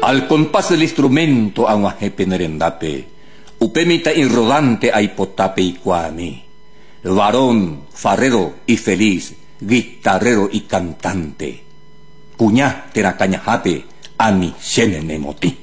Al compás del instrumento aguajepe nerendape, upemita irrodante aipotape y cuami, varón, farrero y feliz, guitarrero y cantante, cuñá teracañajape, ani xenenemoti.